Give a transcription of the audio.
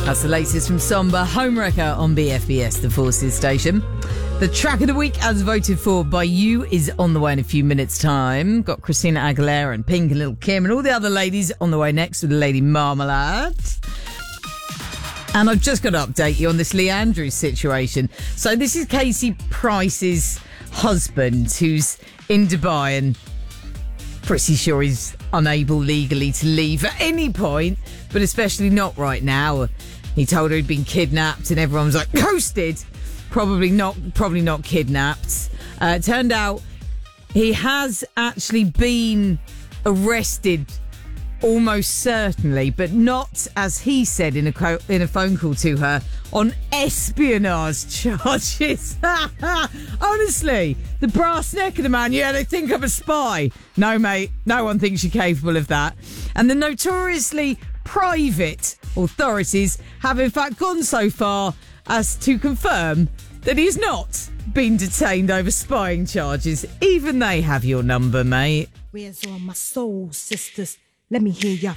That's the latest from Somber, Homewrecker on BFBS, the Forces station. The track of the week, as voted for by you, is on the way in a few minutes' time. Got Christina Aguilera and Pink and Little Kim and all the other ladies on the way next with the Lady Marmalade. And I've just got to update you on this Lee Andrews situation. So this is Casey Price's husband who's in Dubai and pretty sure he's unable legally to leave at any point, but especially not right now. He told her he'd been kidnapped and everyone was like, ghosted. Probably not kidnapped. It turned out he has actually been arrested almost certainly, but not, as he said in a phone call to her, on espionage charges. Honestly, the brass neck of the man, yeah, they think I'm a spy. No, mate, no one thinks you're capable of that. And the notoriously private authorities have in fact gone so far as to confirm that he's not been detained over spying charges. Even they have your number, mate. Where's all my soul sisters? Let me hear your